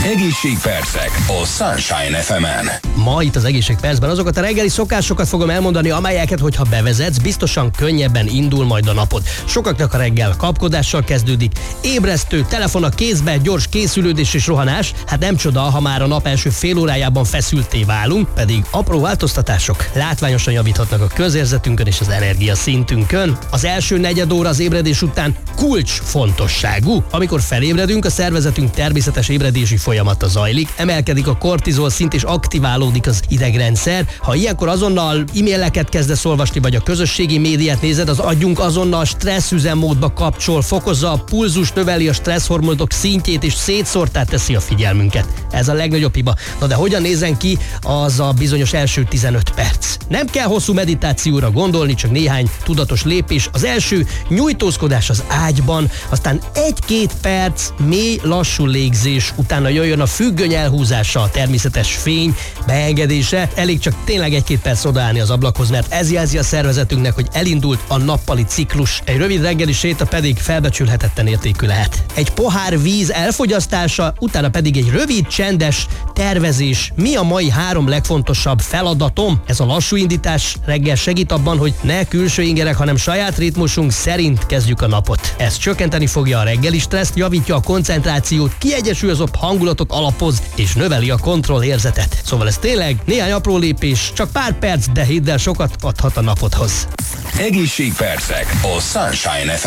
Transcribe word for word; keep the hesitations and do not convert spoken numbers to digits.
Egészségpercek a Sunshine ef emen. Ma itt az Egészségpercben azokat a reggeli szokásokat fogom elmondani, amelyeket, hogyha bevezetsz, biztosan könnyebben indul majd a napod. Sokaknak a reggel kapkodással kezdődik, ébresztő, telefon a kézbe, gyors készülődés és rohanás. Hát nem csoda, ha már a nap első fél órájában feszültté válunk, pedig apró változtatások látványosan javíthatnak a közérzetünkön és az energiaszintünkön. Az első negyed óra az ébredés után kulcsfontosságú. Amikor felébredünk, a szervezetünk természetes ébredési folyamata zajlik, emelkedik a kortizol szint és aktiválódik az idegrendszer. Ha ilyenkor azonnal e-maileket kezdesz olvasni, vagy a közösségi médiát nézed, az agyunk azonnal stressz üzemmódba kapcsol, fokozza a pulzus, növeli a stresszhormonok szintjét és szétszórtá teszi a figyelmünket. Ez a legnagyobb hiba. Na de hogyan nézen ki az a bizonyos első tizenöt perc? Nem kell hosszú meditációra gondolni, csak néhány tudatos lépés. Az első nyújtózkodás az ágyban, aztán egy-két perc mély, lassú légzés, utána jöjjön a függöny elhúzása, a természetes fény beengedése. Elég csak tényleg egy-két perc odaállni az ablakhoz, mert ez jelzi a szervezetünknek, hogy elindult a nappali ciklus. Egy rövid reggeli séta pedig felbecsülhetetlen értékű lehet. Egy pohár víz elfogyasztása, utána pedig egy rövid, csendes tervezés. Mi a mai három legfontosabb feladatom? Ez a lassú indítás reggel segít abban, hogy ne külső ingerek, hanem saját ritmusunk szerint kezdjük a napot. Ez csökkenteni fogja a reggeli stresszt, javítja a koncentrációt, kiegyensúlyozott hangulatot alapoz és növeli a kontrollérzetet. Szóval ez tényleg néhány apró lépés, csak pár perc, de hidd el, sokat adhat a napodhoz. Egészségpercek a Sunshine ef emen.